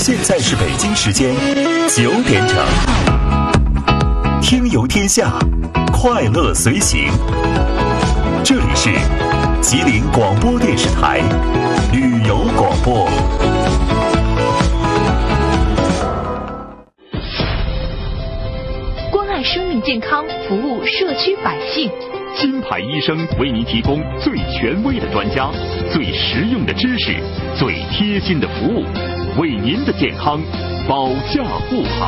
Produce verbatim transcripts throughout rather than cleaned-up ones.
现在是北京时间九点整，听游天下，快乐随行。这里是吉林广播电视台旅游广播。 关爱生命健康，服务社区百姓。 金牌医生为您提供最权威的专家、最实用的知识、最贴心的服务，为您的健康保驾护航。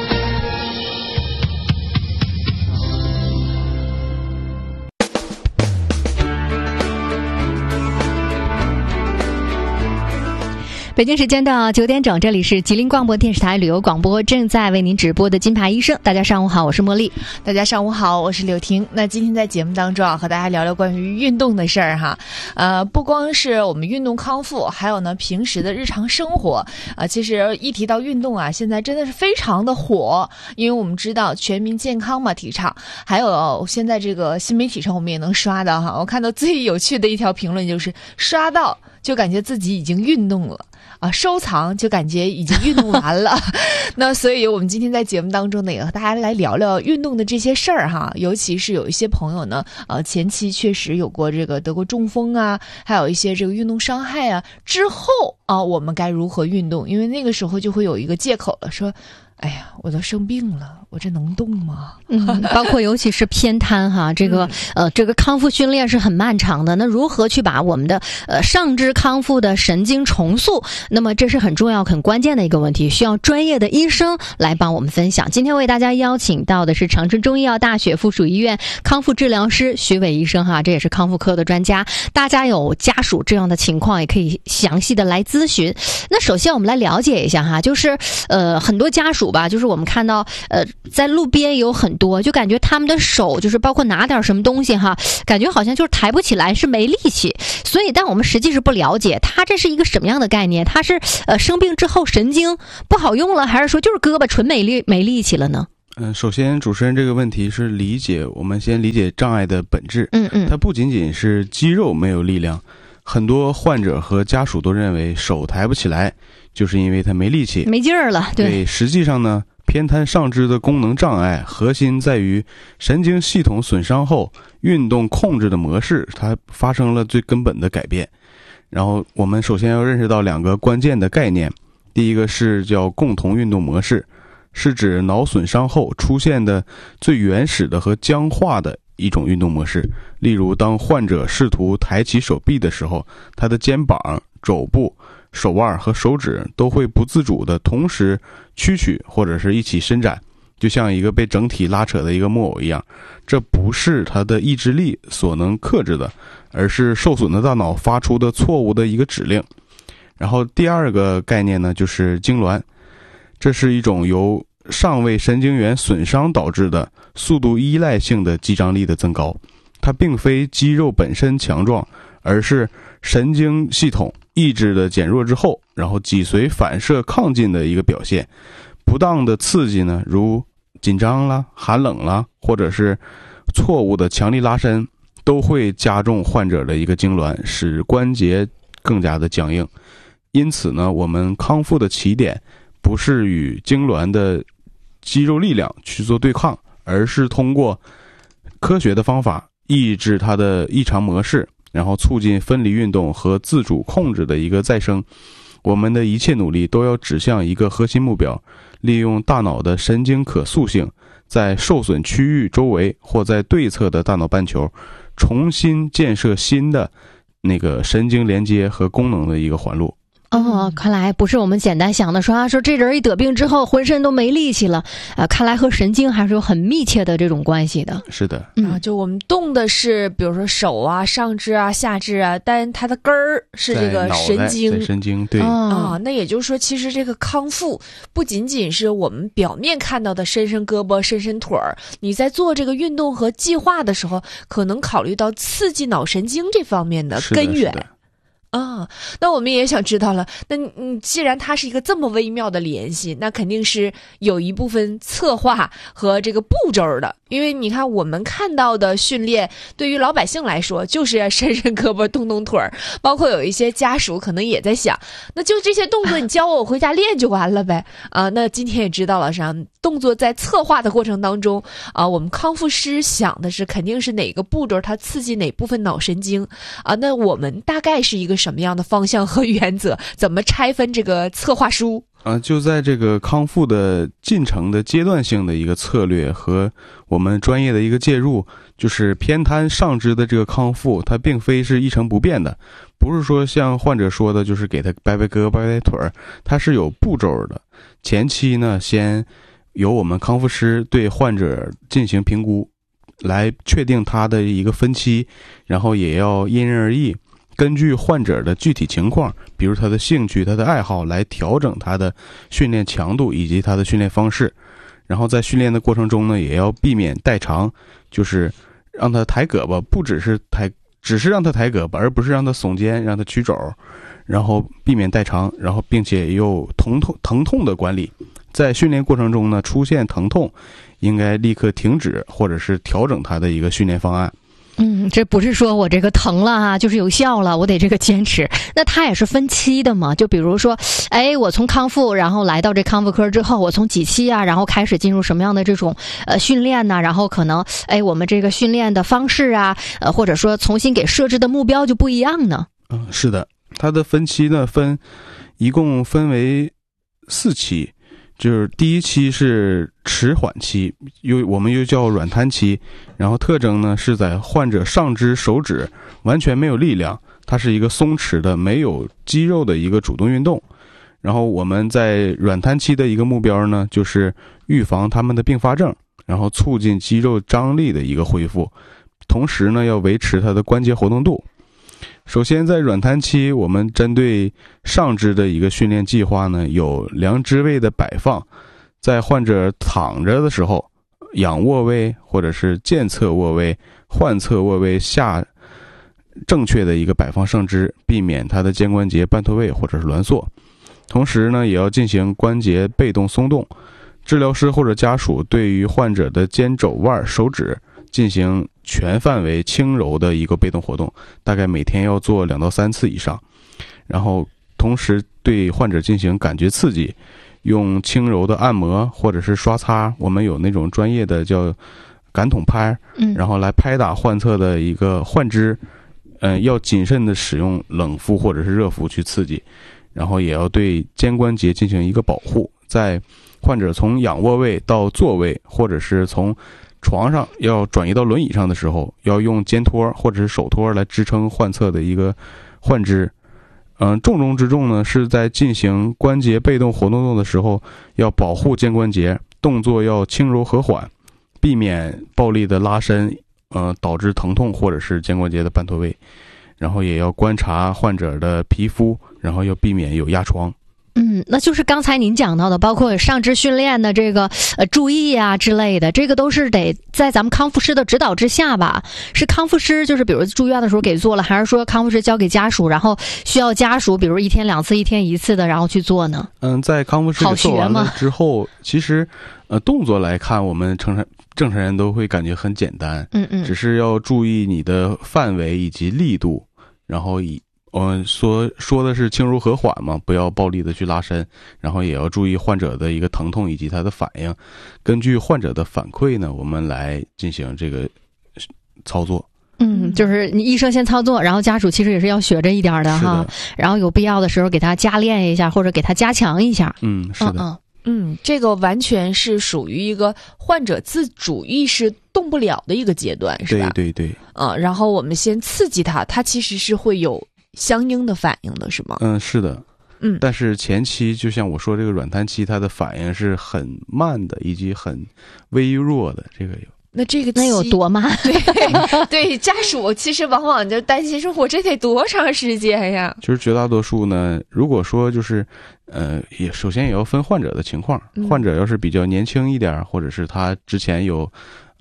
北京时间的九点整，这里是吉林广播电视台旅游广播，正在为您直播的金牌医生。大家上午好，我是茉莉。 大家上午好，我是柳婷。那今天在节目当中啊，和大家聊聊关于运动的事儿哈。呃，不光是我们运动康复，还有呢平时的日常生活啊、呃。其实一提到运动啊，现在真的是非常的火，因为我们知道全民健康嘛，提倡。还有现在这个新媒体上我们也能刷到哈，我看到最有趣的一条评论就是刷到就感觉自己已经运动了。啊，收藏就感觉已经运动完了。那所以我们今天在节目当中呢，也和大家来聊聊运动的这些事儿哈。尤其是有一些朋友呢，呃，前期确实有过这个得过中风啊，还有一些这个运动伤害啊，之后啊，我们该如何运动？因为那个时候就会有一个借口了，说哎呀，我都生病了，我这能动吗？ 嗯，包括尤其是偏瘫哈，这个、嗯、呃，这个康复训练是很漫长的。那如何去把我们的呃上肢康复的神经重塑？那么这是很重要、很关键的一个问题，需要专业的医生来帮我们分享。今天为大家邀请到的是长春中医药大学附属医院康复治疗师徐伟医生哈，这也是康复科的专家。大家有家属这样的情况，也可以详细的来咨询。那首先我们来了解一下哈，就是呃很多家属吧，就是我们看到呃在路边有很多，就感觉他们的手就是包括拿点什么东西哈，感觉好像就是抬不起来，是没力气。所以但我们实际是不了解他这是一个什么样的概念，他是呃生病之后神经不好用了，还是说就是胳膊纯没力没力气了呢？ 嗯，首先主持人这个问题是理解，我们先理解障碍的本质。嗯嗯，它不仅仅是肌肉没有力量，很多患者和家属都认为手抬不起来就是因为他没力气没劲儿了。 对, 对，实际上呢，偏瘫上肢的功能障碍核心在于神经系统损伤后运动控制的模式它发生了最根本的改变。然后我们首先要认识到两个关键的概念，第一个是叫共同运动模式，是指脑损伤后出现的最原始的和僵化的一种运动模式。例如当患者试图抬起手臂的时候，他的肩膀、肘部、手腕和手指都会不自主的同时屈曲或者是一起伸展，就像一个被整体拉扯的一个木偶一样。这不是他的意志力所能克制的，而是受损的大脑发出的错误的一个指令。然后第二个概念呢，就是痉挛，这是一种由上位神经元损伤导致的速度依赖性的肌张力的增高。它并非肌肉本身强壮，而是神经系统意志的减弱之后，然后脊髓反射亢进的一个表现。不当的刺激呢，如紧张啦、寒冷啦，或者是错误的强力拉伸，都会加重患者的一个痉挛，使关节更加的僵硬。因此呢，我们康复的起点不是与痉挛的肌肉力量去做对抗，而是通过科学的方法抑制它的异常模式，然后促进分离运动和自主控制的一个再生。我们的一切努力都要指向一个核心目标，利用大脑的神经可塑性，在受损区域周围或在对侧的大脑半球重新建设新的那个神经连接和功能的一个环路。 哦，看来不是我们简单想的说啊，说这人一得病之后浑身都没力气了，啊，看来和神经还是有很密切的这种关系的。 是的， 嗯、啊，就我们动的是比如说手啊、上肢啊、下肢啊，但它的根儿是这个神经， 神经对、 哦、啊，那也就是说，其实这个康复不仅仅是我们表面看到的伸伸胳膊、伸伸腿儿，你在做这个运动和计划的时候，可能考虑到刺激脑神经这方面的根源。 啊，那我们也想知道了。那嗯，既然它是一个这么微妙的联系，那肯定是有一部分策划和这个步骤的。因为你看，我们看到的训练，对于老百姓来说，就是伸伸胳膊、动动腿儿。包括有一些家属可能也在想，那就这些动作，你教我，我回家练就完了呗。啊，那今天也知道了，啥动作在策划的过程当中，啊，我们康复师想的是肯定是哪个步骤它刺激哪部分脑神经啊。那我们大概是一个什么样的方向和原则？怎么拆分这个策划书？ 啊，就在这个康复的进程的阶段性的一个策略和我们专业的一个介入，就是偏瘫上肢的这个康复，它并非是一成不变的，不是说像患者说的，就是给他掰掰胳膊、掰掰腿儿，它是有步骤的。前期呢，先由我们康复师对患者进行评估，来确定他的一个分期，然后也要因人而异。根据患者的具体情况，比如他的兴趣、他的爱好，来调整他的训练强度以及他的训练方式。然后在训练的过程中呢，也要避免代偿，就是让他抬胳膊，不只是抬，只是让他抬胳膊，而不是让他耸肩、让他曲肘，然后避免代偿，然后并且有疼痛疼痛的管理。在训练过程中呢，出现疼痛，应该立刻停止，或者是调整他的一个训练方案。 嗯，这不是说我这个疼了啊，就是有效了，我得这个坚持。那它也是分期的嘛？就比如说，哎，我从康复，然后来到这康复科之后，我从几期啊，然后开始进入什么样的这种呃训练呢？然后可能，哎，我们这个训练的方式啊，呃，或者说重新给设置的目标就不一样呢？ 嗯，是的，它的分期呢分，一共分为四期。就是第一期是迟缓期，又我们又叫软瘫期，然后特征呢是在患者上肢手指完全没有力量，它是一个松弛的没有肌肉的一个主动运动。然后我们在软瘫期的一个目标呢，就是预防他们的并发症，然后促进肌肉张力的一个恢复，同时呢要维持它的关节活动度。首先在软瘫期，我们针对上肢的一个训练计划呢，有量肢位的摆放，在患者躺着的时候，仰卧位或者是健侧卧位、患侧卧位下正确的一个摆放上肢，避免他的肩关节半脱位或者是挛缩。同时呢，也要进行关节被动松动。治疗师或者家属对于患者的肩肘腕、手指进行全范围轻柔的一个被动活动，大概每天要做两到三次以上。然后同时对患者进行感觉刺激，用轻柔的按摩或者是刷擦，我们有那种专业的叫感统拍，然后来拍打患侧的一个患肢。嗯、呃，要谨慎的使用冷敷或者是热敷去刺激，然后也要对肩关节进行一个保护。在患者从仰卧位到坐位，或者是从床上要转移到轮椅上的时候，要用肩托或者是手托来支撑患侧的一个患肢。嗯、呃，重中之重呢是在进行关节被动活动的时候，要保护肩关节，动作要轻柔和缓，避免暴力的拉伸，呃，导致疼痛或者是肩关节的半脱位。然后也要观察患者的皮肤，然后要避免有压疮。 嗯，那就是刚才您讲到的，包括上肢训练的这个呃注意啊之类的，这个都是得在咱们康复师的指导之下吧？是康复师就是比如住院的时候给做了，还是说康复师交给家属，然后需要家属比如一天两次、一天一次的，然后去做呢？ 嗯，在康复师给做完了之后，其实呃动作来看，我们正常正常人都会感觉很简单， 嗯嗯， 只是要注意你的范围以及力度，然后以。我说说的是轻柔和缓嘛，不要暴力的去拉伸，然后也要注意患者的一个疼痛以及他的反应，根据患者的反馈呢，我们来进行这个操作。 嗯，就是你医生先操作，然后家属其实也是要学着一点的哈，然后有必要的时候给他加练一下，或者给他加强一下。 嗯，是的。 嗯嗯嗯，这个完全是属于一个患者自主意识动不了的一个阶段，是吧？ 对对对。 啊、嗯，然后我们先刺激他，他其实是会有相应的反应的，是吗？ 嗯，是的。 嗯， 但是前期就像我说，这个软瘫期，它的反应是很慢的，以及很微弱的。这个有。 那这个那有多慢？ 对对，家属其实往往就担心说，我这得多长时间呀？ 就是绝大多数呢，如果说就是，呃，也首先也要分患者的情况。 嗯、 患者要是比较年轻一点，或者是他之前有，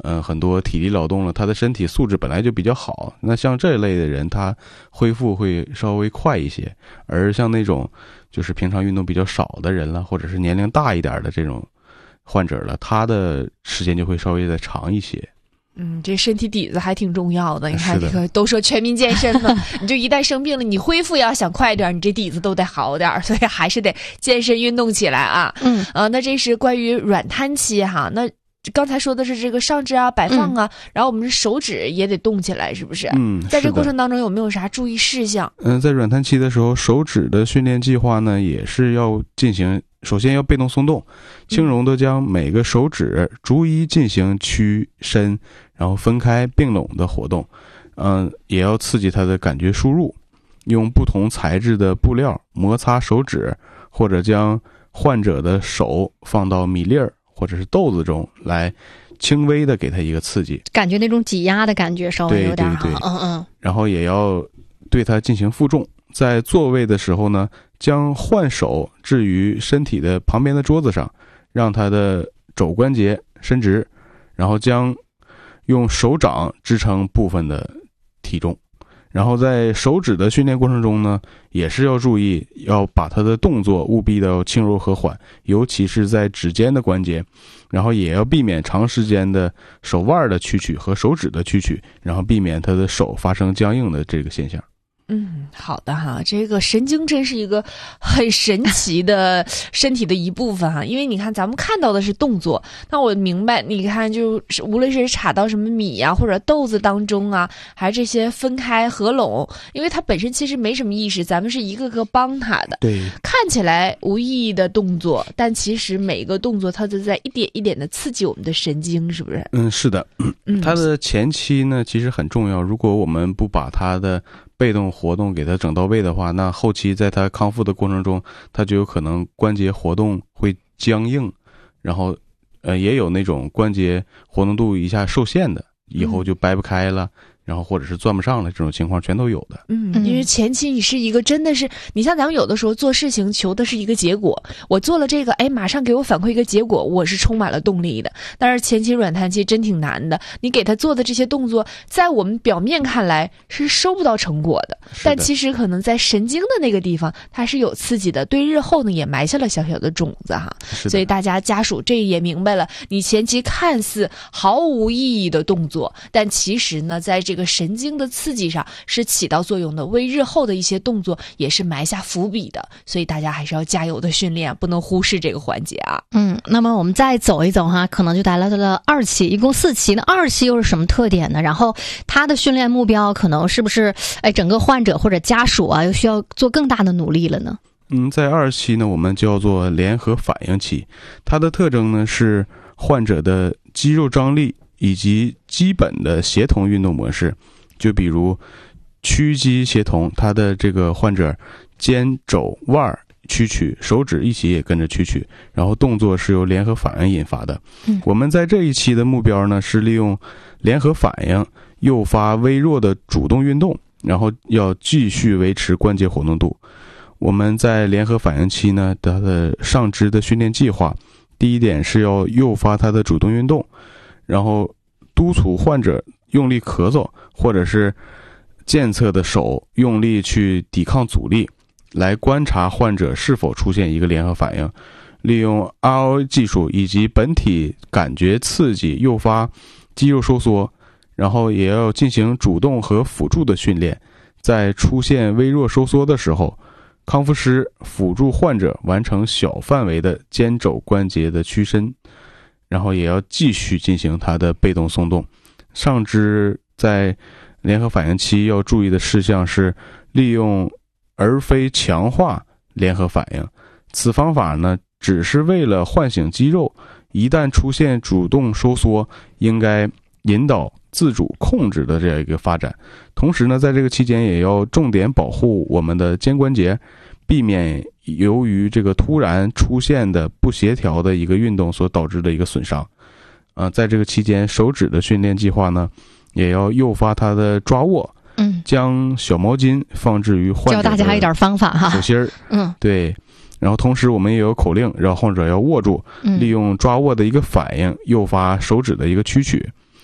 嗯，很多体力劳动了，他的身体素质本来就比较好，那像这一类的人，他恢复会稍微快一些。而像那种就是平常运动比较少的人了，或者是年龄大一点的这种患者了，他的时间就会稍微再长一些。 嗯，这身体底子还挺重要的。你看，这个都说全民健身嘛，你就一旦生病了，你恢复要想快一点，你这底子都得好点，所以还是得健身运动起来啊。嗯，呃，那这是关于软瘫期哈。那刚才说的是这个上肢啊、摆放啊，嗯、然后我们手指也得动起来，是不是？嗯，在这个过程当中有没有啥注意事项？ 嗯，在软瘫期的时候，手指的训练计划呢，也是要进行。首先要被动松动，轻柔的将每个手指逐一进行屈伸，然后分开并拢的活动。嗯、呃，也要刺激它的感觉输入，用不同材质的布料摩擦手指，或者将患者的手放到米粒儿或者是豆子中来轻微的给它一个刺激， 感觉那种挤压的感觉稍微有点好。 对对对， 嗯嗯。 然后也要对它进行负重，在坐位的时候呢，将患手置于身体的旁边的桌子上，让他的肘关节伸直，然后将用手掌支撑部分的体重。然后在手指的训练过程中呢，也是要注意要把他的动作务必要轻柔和缓，尤其是在指尖的关节，然后也要避免长时间的手腕的屈曲和手指的屈曲，然后避免他的手发生僵硬的这个现象。 嗯，好的哈，这个神经真是一个很神奇的身体的一部分哈，因为你看咱们看到的是动作，那我明白，你看就是无论是插到什么米呀、啊、或者豆子当中啊，还是这些分开合拢，因为它本身其实没什么意识，咱们是一个个帮它的， 对， 看起来无意义的动作，但其实每个动作它都在一点一点的刺激我们的神经，是不是？ 嗯，是的，嗯，它的前期呢其实很重要，如果我们不把它的被动活动给它整到位的话，那后期在它康复的过程中，它就有可能关节活动会僵硬，然后呃也有那种关节活动度一下受限的，以后就掰不开了，然后或者是攥不上了，这种情况全都有的。 嗯，因为前期你是一个真的是，你像咱们有的时候做事情求的是一个结果，我做了这个，哎，马上给我反馈一个结果，我是充满了动力的。但是前期软瘫期真挺难的，你给他做的这些动作，在我们表面看来是收不到成果的，但其实可能在神经的那个地方，它是有刺激的，对日后呢也埋下了小小的种子哈。所以大家家属这也明白了，你前期看似毫无意义的动作，但其实呢，在这个神经的刺激上是起到作用的，为日后的一些动作也是埋下伏笔的，所以大家还是要加油的训练，不能忽视这个环节啊。 嗯，那么我们再走一走哈，可能就来到了二期，一共四期。那二期又是什么特点呢？然后它的训练目标可能是不是哎整个患者或者家属啊，又需要做更大的努力了呢？ 嗯，在二期呢，我们叫做联合反应期，它的特征呢是患者的肌肉张力以及基本的协同运动模式，就比如屈肌协同，他的这个患者肩肘腕屈曲，手指一起也跟着屈曲，然后动作是由联合反应引发的。嗯，我们在这一期的目标呢是利用联合反应诱发微弱的主动运动，然后要继续维持关节活动度。我们在联合反应期呢，它的上肢的训练计划，第一点是要诱发它的主动运动，然后督促患者用力咳嗽，或者是健侧的手用力去抵抗阻力，来观察患者是否出现一个联合反应，利用 R O A 技术以及本体感觉刺激诱发肌肉收缩，然后也要进行主动和辅助的训练。在出现微弱收缩的时候，康复师辅助患者完成小范围的肩肘关节的屈伸，然后也要继续进行它的被动松动。上肢在联合反应期要注意的事项是利用而非强化联合反应，此方法呢只是为了唤醒肌肉，一旦出现主动收缩，应该引导自主控制的这样一个发展。同时呢，在这个期间也要重点保护我们的肩关节，避免由于这个突然出现的不协调的一个运动所导致的一个损伤。呃，在这个期间，手指的训练计划呢，也要诱发它的抓握，嗯，将小毛巾放置于患者的教大家一点方法哈， 手心儿，嗯，对。然后同时我们也有口令，让患者要握住，利用抓握的一个反应诱发手指的一个屈曲。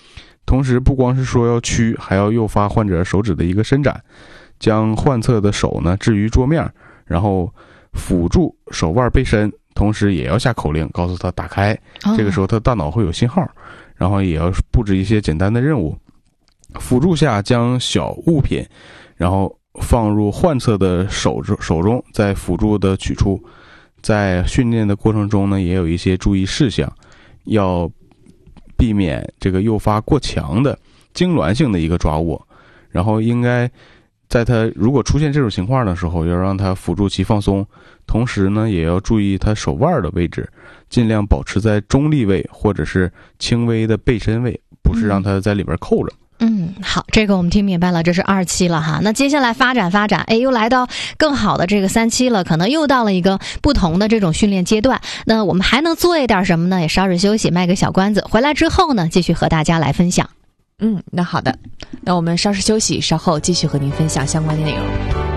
同时不光是说要屈，还要诱发患者手指的一个伸展，将患侧的手呢置于桌面，然后辅助手腕背伸，同时也要下口令告诉他打开，这个时候他大脑会有信号，然后也要布置一些简单的任务。辅助下将小物品然后放入患侧的手手中，再辅助的取出。在训练的过程中呢，也有一些注意事项，要避免这个诱发过强的痉挛性的一个抓握，然后应该在他如果出现这种情况的时候，要让他辅助其放松，同时呢也要注意他手腕的位置，尽量保持在中立位或者是轻微的背身位，不是让他在里边扣着。 嗯，好，这个我们听明白了，这是二期了哈。那接下来发展发展，哎，又来到更好的这个三期了，可能又到了一个不同的这种训练阶段。那我们还能做一点什么呢？也稍事休息，卖个小关子。回来之后呢，继续和大家来分享。 嗯，那好的，那我们稍事休息，稍后继续和您分享相关的内容。